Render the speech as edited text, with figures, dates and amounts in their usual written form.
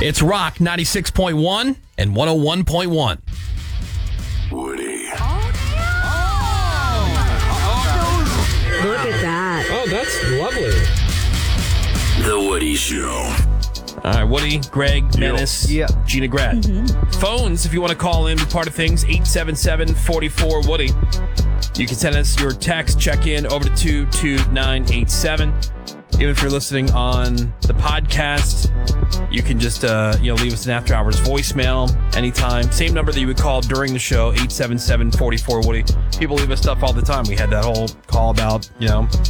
It's Rock 96.1 and 101.1. Woody. Look at that. Oh, that's lovely. The Woody Show. All right, Woody, Greg, Menace, Gina Grad. Phones, if you want to call in, be part of things, 877-44-WOODY. You can send us your text, check in over to 22987. Even if you're listening on the podcast, you can just leave us an after hours voicemail anytime. Same number that you would call during the show, 877-44-WOODY. People leave us stuff all the time. We had that whole call about,